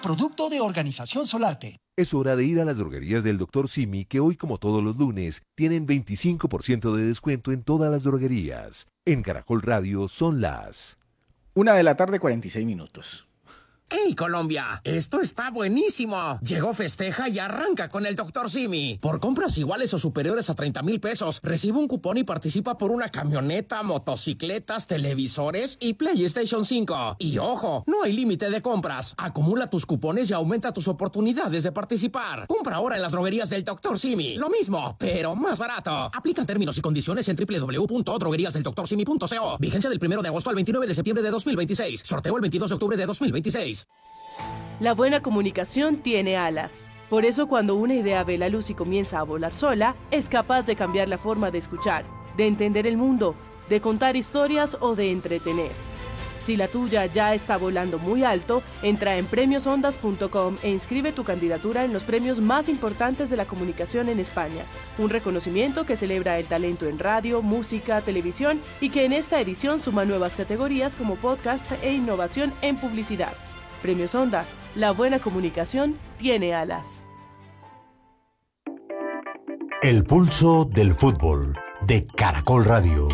producto de Organización Solarte. Es hora de ir a las droguerías del Dr. Simi, que hoy, como todos los lunes, tienen 25% de descuento en todas las droguerías. En Caracol Radio son las 1:46 p.m. ¡Hey, Colombia! ¡Esto está buenísimo! Llegó Festeja y arranca con el Dr. Simi. Por compras iguales o superiores a 30,000 pesos, recibe un cupón y participa por una camioneta, motocicletas, televisores y PlayStation 5. Y ojo, no hay límite de compras. Acumula tus cupones y aumenta tus oportunidades de participar. Compra ahora en las droguerías del Dr. Simi. Lo mismo, pero más barato. Aplican términos y condiciones en www.drogueriasdeldoctorsimi.co. Vigencia del 1 de agosto al 29 de septiembre de 2026. Sorteo el 22 de octubre de 2026. La buena comunicación tiene alas. Por eso cuando una idea ve la luz y comienza a volar sola, es capaz de cambiar la forma de escuchar, de entender el mundo, de contar historias o de entretener. Si la tuya ya está volando muy alto, entra en premiosondas.com e inscribe tu candidatura en los premios más importantes de la comunicación en España. Un reconocimiento que celebra el talento en radio, música, televisión y que en esta edición suma nuevas categorías como podcast e innovación en publicidad. Premios Ondas, la buena comunicación tiene alas. El pulso del fútbol de Caracol Radio.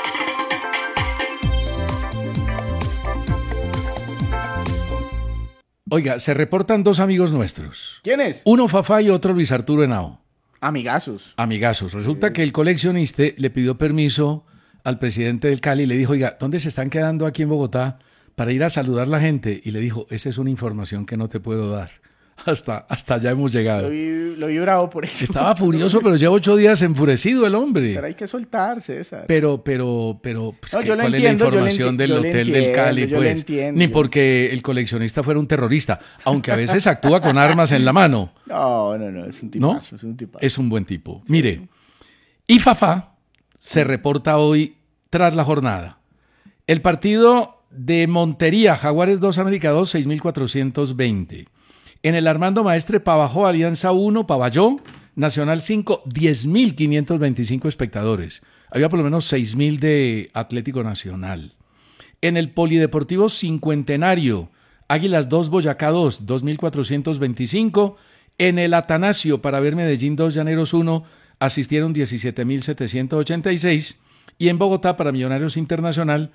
Oiga, se reportan dos amigos nuestros. ¿Quiénes? Uno Fafá y otro Luis Arturo Henao. Amigazos. Amigazos. Resulta que el coleccionista le pidió permiso al presidente del Cali y le dijo, oiga, ¿dónde se están quedando aquí en Bogotá para ir a saludar a la gente? Y le dijo, esa es una información que no te puedo dar. Hasta allá hemos llegado. Lo vi bravo por eso. Estaba furioso, pero lleva 8 días enfurecido el hombre. Pero hay que soltar, César. Pero, pues, No, ¿cuál es la información del hotel del Cali? Pues, ni porque el coleccionista fuera un terrorista, aunque a veces actúa con armas en la mano. No, es un tipazo, ¿No? es un tipazo. Es un buen tipo. Sí. Mire, y Fafá se reporta hoy tras la jornada. El partido de Montería, Jaguares 2, América 2, 6.420. En el Armando Maestre, Pavajó, Alianza 1, Pavalló, Nacional 5, 10.525 espectadores. Había por lo menos 6.000 de Atlético Nacional. En el Polideportivo Cincuentenario, Águilas 2, Boyacá 2, 2.425. En el Atanasio, para ver Medellín 2, Llaneros 1, asistieron 17.786. Y en Bogotá, para Millonarios Internacional,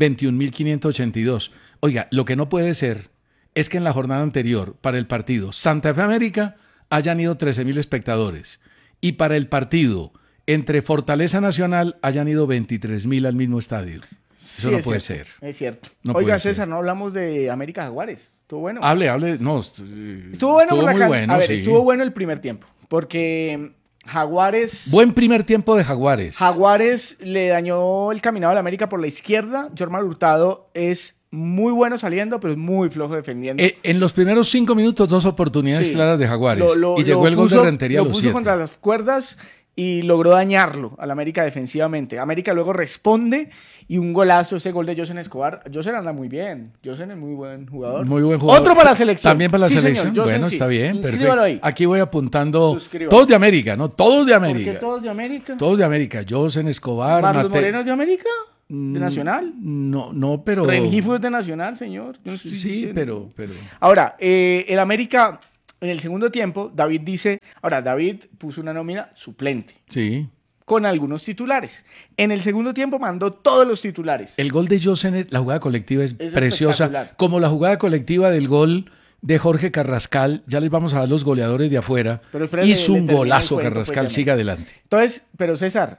21.582. Oiga, lo que no puede ser es que en la jornada anterior, para el partido Santa Fe América, hayan ido 13.000 espectadores. Y para el partido entre Fortaleza Nacional, hayan ido 23.000 al mismo estadio. Eso no puede ser. Es cierto. No Oiga, César, no hablamos de América Jaguares. ¿Estuvo bueno? Hable. No, estuvo bueno. Muy bueno. A ver, sí. Estuvo bueno el primer tiempo. Porque Jaguares... Buen primer tiempo de Jaguares. Jaguares le dañó el caminado a la América por la izquierda. Jorman Hurtado es muy bueno saliendo, pero es muy flojo defendiendo. En los primeros 5 minutos, 2 oportunidades claras de Jaguares. Y llegó el gol de Rentería a los 7. Lo puso contra las cuerdas y logró dañarlo a la América defensivamente. América luego responde y un golazo, ese gol de Josen Escobar. Josen anda muy bien. Josen es muy buen jugador. Muy buen jugador. Otro para la selección. También para la selección. Señor, Josen, bueno, está bien. Perfecto. Ahí. Aquí voy apuntando. Suscriban. Todos de América, ¿no? Todos de América. ¿Por qué todos de América? Todos de América. Josen Escobar. ¿Marlos Moreno es de América? ¿De Nacional? No, pero... Rengifo es de Nacional, señor. Sí, pero... Ahora, el América, en el segundo tiempo, David dice... Ahora, David puso una nómina suplente. Sí. Con algunos titulares. En el segundo tiempo mandó todos los titulares. El gol de Josen, la jugada colectiva es preciosa. Como la jugada colectiva del gol de Jorge Carrascal. Ya les vamos a dar los goleadores de afuera. Hizo un golazo Carrascal. Siga adelante. Entonces, pero César...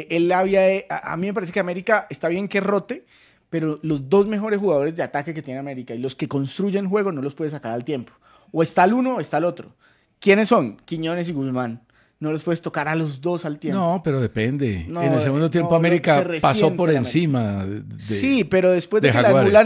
a mí me parece que América está bien que rote, pero los dos mejores jugadores de ataque que tiene América y los que construyen juego no los puede sacar al tiempo. O está el uno o está el otro. ¿Quiénes son? Quiñones y Guzmán. No los puedes tocar a los dos al tiempo. No, pero depende. En el segundo tiempo América pasó por encima de sí, pero después de que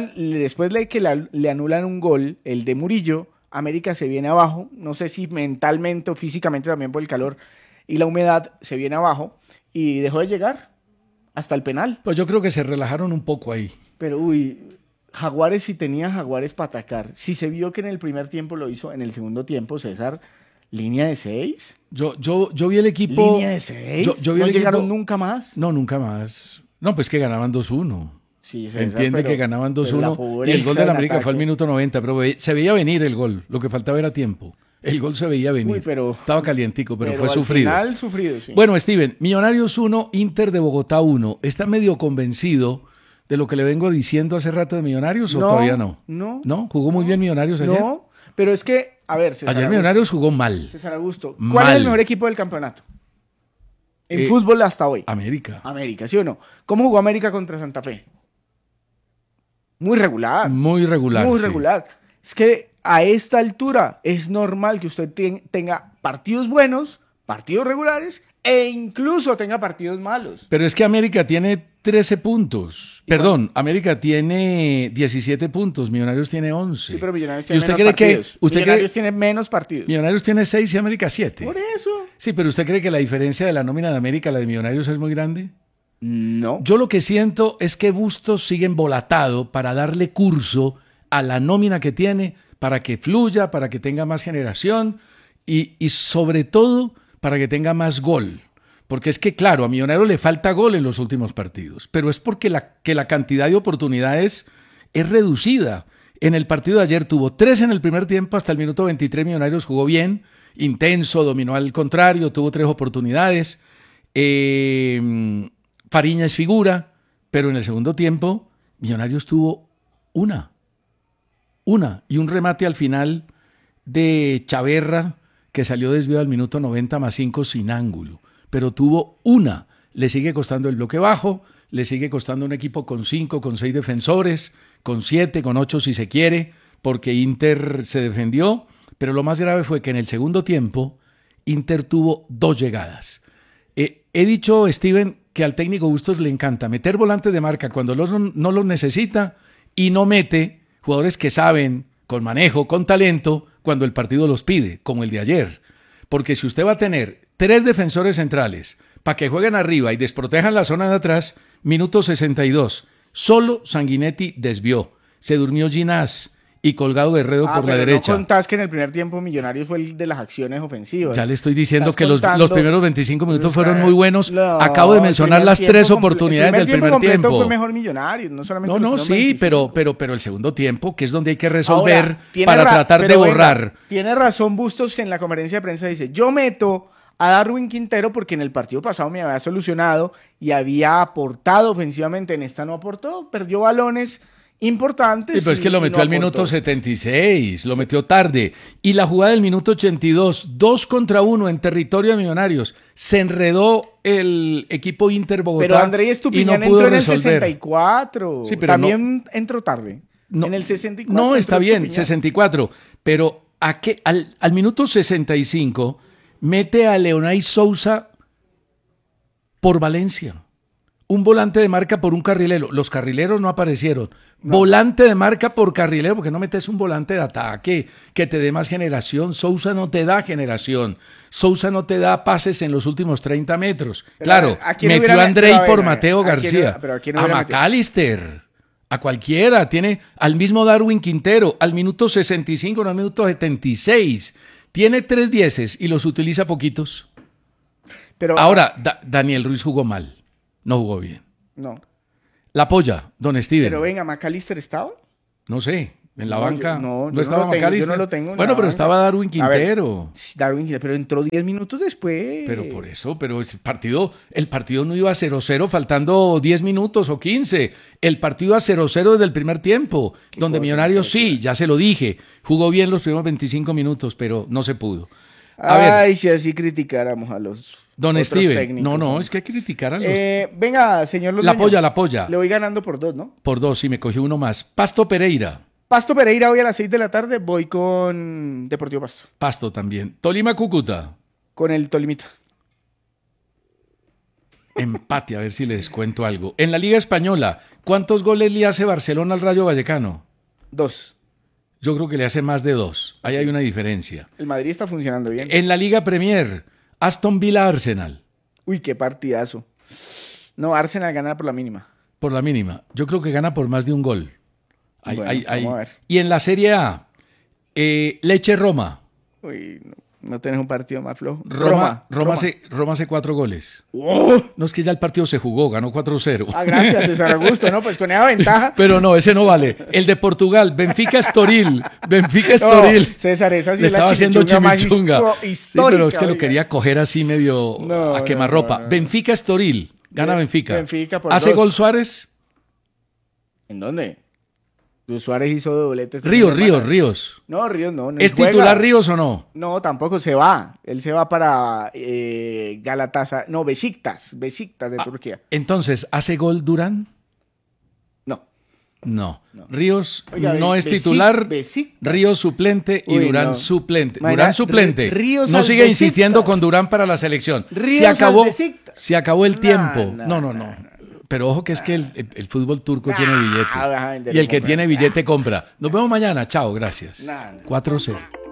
le anulan un gol, el de Murillo, América se viene abajo. No sé si mentalmente o físicamente también por el calor y la humedad se viene abajo. Y dejó de llegar hasta el penal. Pues yo creo que se relajaron un poco ahí. Pero, Jaguares sí tenía Jaguares para atacar. Si se vio que en el primer tiempo lo hizo, en el segundo tiempo, César, línea de 6. Yo vi el equipo... ¿Línea de 6? Yo vi ¿No el llegaron equipo, nunca más? No, nunca más. No, pues que ganaban 2-1. Sí, César, Entiende pero- que ganaban pero la 2-1 y el pobreza gol del en América fue al ataque. minuto 90, pero se veía venir el gol. Lo que faltaba era tiempo. El gol se veía venir. Uy, pero- Estaba calientico, pero fue al sufrido. final, sufrido, sí. Bueno, Steven, Millonarios 1, Inter de Bogotá 1. ¿Está medio convencido de lo que le vengo diciendo hace rato de Millonarios o todavía no? No. ¿No? ¿Jugó muy bien Millonarios ayer? No, pero es que, a ver, César Ayer Augusto, Millonarios jugó mal. César Augusto, ¿cuál Mal. es el mejor equipo del campeonato? En Eh, fútbol hasta hoy. América. América, ¿sí o no? ¿Cómo jugó América contra Santa Fe? Muy regular. Muy regular. Muy sí. regular. Es que a esta altura es normal que usted tenga partidos buenos, partidos regulares e incluso tenga partidos malos. Pero es que América tiene 13 puntos. Perdón, América tiene 17 puntos, Millonarios tiene 11. Sí, pero Millonarios ¿Y tiene usted menos cree que partidos. usted Millonarios cree, tiene menos partidos. Millonarios tiene 6 y América 7? Por eso. Sí, pero ¿usted cree que la diferencia de la nómina de América a la de Millonarios es muy grande? No. Yo lo que siento es que Bustos sigue embolatado para darle curso a la nómina que tiene, para que fluya, para que tenga más generación y sobre todo para que tenga más gol. Porque es que, claro, a Millonarios le falta gol en los últimos partidos, pero es porque la cantidad de oportunidades es reducida. En el partido de ayer tuvo 3 en el primer tiempo, hasta el minuto 23 Millonarios jugó bien, intenso, dominó al contrario, tuvo 3 oportunidades. Fariña es figura, pero en el segundo tiempo Millonarios tuvo una y un remate al final de Chaverra que salió desviado al minuto 90 más 5 sin ángulo, pero tuvo una. Le sigue costando el bloque bajo, le sigue costando un equipo con 5, con 6 defensores, con 7, con 8 si se quiere, porque Inter se defendió, pero lo más grave fue que en el segundo tiempo Inter tuvo 2 llegadas. He dicho, Steven, que al técnico Bustos le encanta meter volantes de marca cuando no los necesita y no mete jugadores que saben, con manejo, con talento, cuando el partido los pide, como el de ayer. Porque si usted va a tener 3 defensores centrales para que jueguen arriba y desprotejan la zona de atrás, minuto 62, solo Sanguinetti desvió. Se durmió Ginás y Colgado Guerrero por la pero derecha. no contás que en el primer tiempo Millonarios fue el de las acciones ofensivas. Ya le estoy diciendo Estás que los contando- primeros 25 minutos fueron Usted- muy buenos. No, Acabo de el mencionar primer las tiempo 3 comple- oportunidades del primer completo tiempo. fue mejor Millonarios, no solamente No, los no, primeros sí, 25. pero el segundo tiempo, que es donde hay que resolver Ahora, tiene para ra- tratar de pero venga, borrar. Tiene razón Bustos que en la conferencia de prensa dice, yo meto a Darwin Quintero porque en el partido pasado me había solucionado y había aportado ofensivamente, en esta no aportó, perdió balones importantes. Sí, pero es que lo y metió no al minuto aportó. 76, lo metió tarde. Y la jugada del minuto 82, 2 contra 1 en territorio de Millonarios. Se enredó el equipo Inter Bogotá. Pero André y Estupiñán no pudo entró en el resolver. 64. Sí, pero También entró tarde. No, en el 64. No, entró está bien, Estupiñán. 64. Pero al minuto 65 mete a Leonay Sousa por Valencia. Un volante de marca por un carrilero. Los carrileros no aparecieron. Volante de marca por carrilero, porque no metes un volante de ataque que te dé más generación. Sousa no te da generación. Sousa no te da pases en los últimos 30 metros. Pero, Claro, ¿a quién metió hubiera a Andrei metido? A ver, por a ver, Mateo ¿a quién García. hubiera- pero a quién A hubiera metido? McAllister. A cualquiera. Tiene al mismo Darwin Quintero. Al minuto 65, no al minuto 76. Tiene 3 dieces y los utiliza poquitos. Pero, Ahora, Daniel Ruiz jugó mal. No jugó bien. no. La polla, don Steven. Pero venga, ¿McAllister estaba? No sé, en la No, banca. yo- no, yo no estaba no lo tengo, McAllister. yo no lo tengo en Bueno, la pero banca. estaba Darwin A ver, Quintero. Sí, Darwin Quintero, pero entró 10 minutos después. Pero por eso, el partido no iba a 0-0 faltando 10 minutos o 15. El partido iba a 0-0 desde el primer tiempo, donde cosa, Millonarios sí, ya se lo dije, jugó bien los primeros 25 minutos, pero no se pudo. A ver, Ay, si así criticáramos a los don otros Steven, técnicos, no, es que hay que criticar a los... Venga, señor la Londoño. polla. Le voy ganando por 2, ¿no? Por 2, y me cogió uno más. Pasto Pereira, Pasto Pereira hoy a las 6 de la tarde, voy con Deportivo Pasto, Pasto también. Tolima Cúcuta, con el Tolimita. empate, a ver si le descuento algo. En la Liga Española, ¿cuántos goles le hace Barcelona al Rayo Vallecano? 2. Yo creo que le hace más de 2. Ahí hay una diferencia. El Madrid está funcionando bien. En la Liga Premier, Aston Villa Arsenal, Uy, qué partidazo. No, Arsenal gana por la mínima. por la mínima. Yo creo que gana por más de un gol. Bueno, vamos a ver. Y en la Serie A, Leche Roma, Uy, No tenés un partido más flojo. Roma hace 4 goles. ¡Oh! No, es que ya el partido se jugó, ganó 4-0. Ah, gracias, César Augusto, ¿no? Pues con esa ventaja. Pero no, ese no vale. El de Portugal, Benfica Estoril. Benfica Estoril. No, César, esa sí Le es la estaba haciendo chimichunga más Sí, histórica. pero es que lo oiga. quería coger así medio No, a quemarropa. no. Benfica Estoril. Gana Benfica. Benfica por ¿Hace 2. gol Suárez? ¿En dónde? Luis Suárez hizo dobletes. Ríos. No, Ríos no. ¿Es juega. titular Ríos o no? No, tampoco se va. Él se va para Galatasaray. No, Besiktas de Turquía. Entonces, ¿hace gol Durán? No. No. Ríos Oiga, no es Besiktas. titular. Besiktas. Ríos suplente y Uy, Durán no. suplente. Imagina, Durán suplente. Ríos No al sigue Besiktas. insistiendo con Durán para la selección. Ríos Se al acabó, Besiktas. se acabó el tiempo. No. No. Pero ojo que es que el fútbol turco tiene vas a billete. vender Y el y que comprar. tiene billete compra. Nos vemos mañana. Chao, gracias. 4-0.